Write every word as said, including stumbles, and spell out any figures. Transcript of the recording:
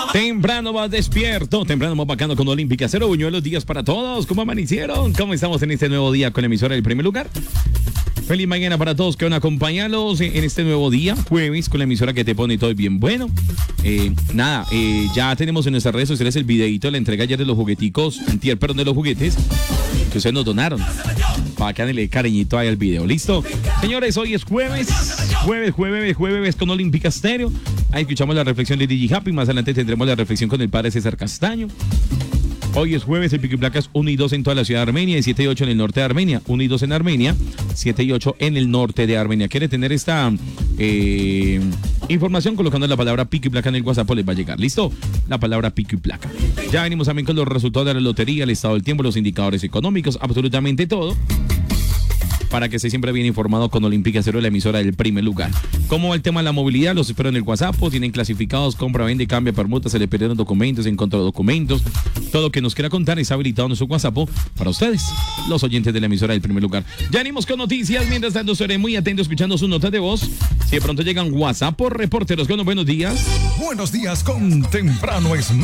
Temprano más despierto, temprano más bacano con Olímpica. Cero buñuelos, días para todos. ¿Cómo amanecieron? ¿Cómo estamos en este nuevo día con la emisora del primer lugar? Feliz mañana para todos que van a acompañarlos en este nuevo día, jueves, con la emisora que te pone todo bien bueno. Eh, nada, eh, ya tenemos en nuestras redes sociales el videito de la entrega ayer de los jugueticos, antier, perdón, de los juguetes que ustedes nos donaron. Para que denle cariñito ahí al video, ¿listo? Señores, hoy es jueves, jueves, jueves, jueves con Olímpica Estéreo. Ahí escuchamos la reflexión de D J Happy, más adelante tendremos la reflexión con el padre César Castaño. Hoy es jueves, el pico y placa es uno y dos en toda la ciudad de Armenia y siete y ocho en el norte de Armenia. uno y dos en Armenia, siete y ocho en el norte de Armenia. ¿Quiere tener esta eh, información? Colocando la palabra pico y placa en el WhatsApp les va a llegar. ¿Listo? La palabra pico y placa. Ya venimos también con los resultados de la lotería, el estado del tiempo, los indicadores económicos, absolutamente todo, para que esté siempre bien informado con Olímpica Cero, la emisora del primer lugar. ¿Cómo va el tema de la movilidad? Los espero en el WhatsApp. Tienen clasificados, compra, vende, cambia, permuta, se le perdieron documentos, encontró documentos. Todo lo que nos quiera contar está habilitado en nuestro WhatsApp para ustedes, los oyentes de la emisora del primer lugar. Ya venimos con noticias. Mientras tanto, seré muy atento escuchando sus notas de voz. Si de pronto llegan WhatsApp por reporteros con los buenos días. Buenos días con Temprano es